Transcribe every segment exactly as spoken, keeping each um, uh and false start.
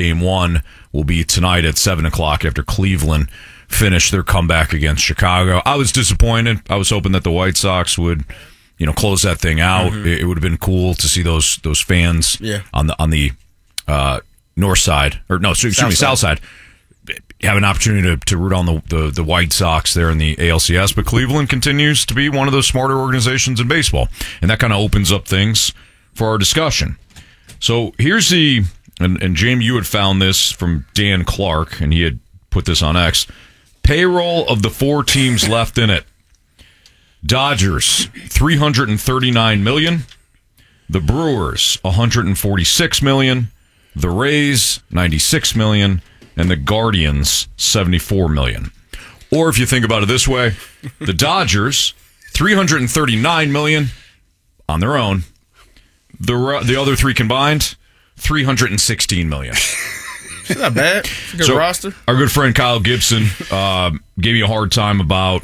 game one will be tonight at seven o'clock after Cleveland finish their comeback against Chicago. I was disappointed. I was hoping that the White Sox would, you know, close that thing out. Mm-hmm. It, it would have been cool to see those those fans yeah. on the on the uh, north side, or no, excuse south me, side. south side, have an opportunity to, to root on the, the, the White Sox there in the A L C S. But Cleveland continues to be one of the smarter organizations in baseball, and that kind of opens up things for our discussion. So here's the, and, and Jamie, you had found this from Dan Clark, and he had put this on X. Payroll of the four teams left in it. Dodgers, three hundred thirty-nine million dollars. The Brewers, one hundred forty-six million dollars. The Rays, ninety-six million dollars. And the Guardians, seventy-four million dollars. Or if you think about it this way, the Dodgers, three hundred thirty-nine million dollars on their own. The the other three combined, three hundred sixteen million dollars. It's not bad. It's a good so roster. Our good friend Kyle Gibson uh, gave me a hard time about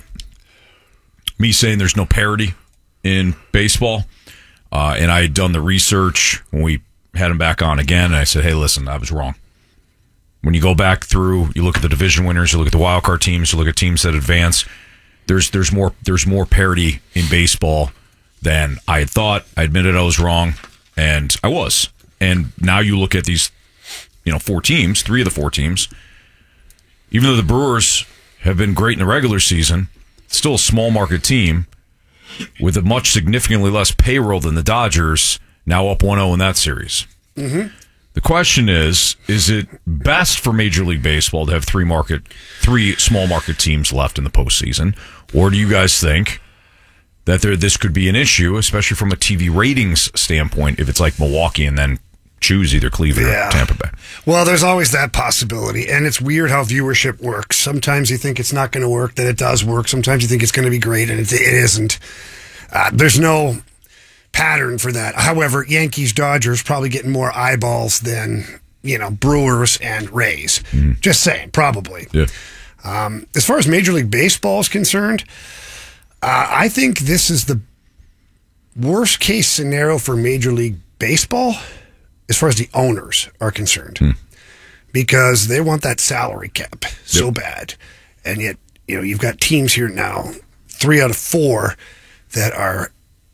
me saying there's no parity in baseball. Uh, and I had done the research when we had him back on again, and I said, hey, listen, I was wrong. When you go back through, you look at the division winners, you look at the wild card teams, you look at teams that advance, there's there's more there's more parity in baseball than I had thought. I admitted I was wrong, and I was. And now you look at these, you know, four teams, three of the four teams, even though the Brewers have been great in the regular season, still a small market team with a much significantly less payroll than the Dodgers, now up one oh in that series. Mm-hmm. The question is, is it best for Major League Baseball to have three market, three small market teams left in the postseason, or do you guys think that there this could be an issue, especially from a T V ratings standpoint, if it's like Milwaukee and then choose either Cleveland yeah. or Tampa Bay? Well, there's always that possibility, and it's weird how viewership works. Sometimes you think it's not going to work, then it does work. Sometimes you think it's going to be great, and it, it isn't. Uh, there's no pattern for that. However, Yankees, Dodgers probably getting more eyeballs than, you know, Brewers and Rays. Mm. Just saying, probably. Yeah. Um, as far as Major League Baseball is concerned, uh, I think this is the worst case scenario for Major League Baseball as far as the owners are concerned, mm. because they want that salary cap so yep. bad, and yet, you know, you've got teams here now, three out of four that are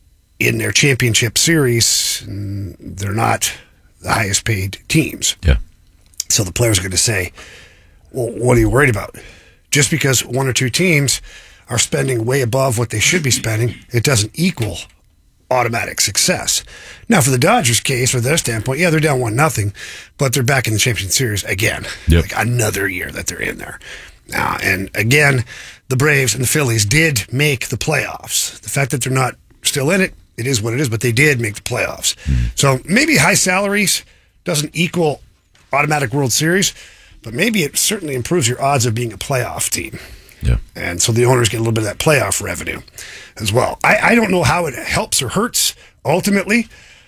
in their championship series, and they're not the highest paid teams. Yeah. So the players are going to say, well, what are you worried about? Just because one or two teams are spending way above what they should be spending, it doesn't equal automatic success. Now, for the Dodgers case, from their standpoint, yeah, they're down one nothing, but they're back in the championship series again. Yep. Like another year that they're in there. Now, and again, the Braves and the Phillies did make the playoffs. The fact that they're not still in it, it is what it is, but they did make the playoffs. Mm-hmm. So maybe high salaries doesn't equal automatic World Series, but maybe it certainly improves your odds of being a playoff team. Yeah. And so the owners get a little bit of that playoff revenue as well. I, I don't know how it helps or hurts ultimately,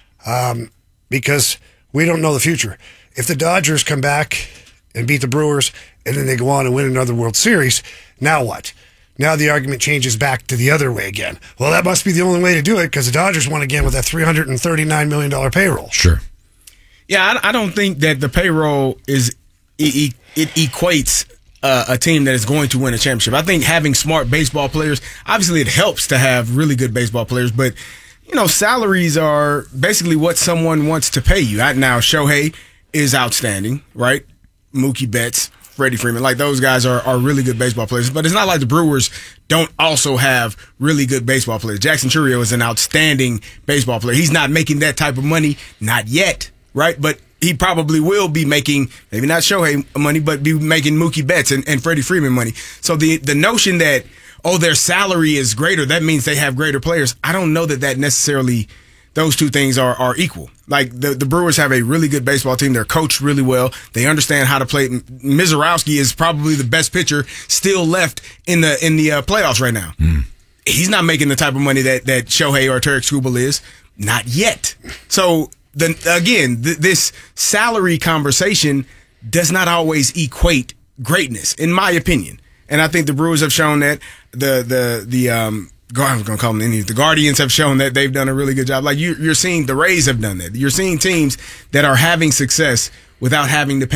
um, because we don't know the future. If the Dodgers come back and beat the Brewers and then they go on and win another World Series, now what? Now the argument changes back to the other way again. Well, that must be the only way to do it because the Dodgers won again with that three hundred thirty-nine million dollars payroll. Sure. Yeah, I, I don't think that the payroll is it, it equates uh, a team that is going to win a championship. I think having smart baseball players, obviously it helps to have really good baseball players, but you know, salaries are basically what someone wants to pay you. Now, Shohei is outstanding, right? Mookie Betts, Freddie Freeman, like those guys are, are really good baseball players, but it's not like the Brewers don't also have really good baseball players. Jackson Chourio is an outstanding baseball player. He's not making that type of money, not yet, right? But he probably will be making, maybe not Shohei money, but be making Mookie Betts and, and Freddie Freeman money. So the, the notion that, oh, their salary is greater, that means they have greater players. I don't know that that necessarily, those two things are, are equal. Like the, the Brewers have a really good baseball team. They're coached really well. They understand how to play. Mizorowski is probably the best pitcher still left in the in the uh, playoffs right now. Mm. He's not making the type of money that, that Shohei or Tarek Skubal is. Not yet. So, the, again, th- this salary conversation does not always equate greatness, in my opinion. And I think the Brewers have shown that. The, the, the, um, I was going to call them any. The Guardians have shown that they've done a really good job. Like you, you're seeing the Rays have done that. You're seeing teams that are having success without having to pay